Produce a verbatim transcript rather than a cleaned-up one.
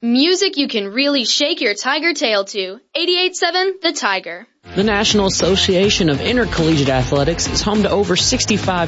Music you can really shake your tiger tail to. eighty-eight point seven The Tiger. The National Association of Intercollegiate Athletics is home to over sixty-five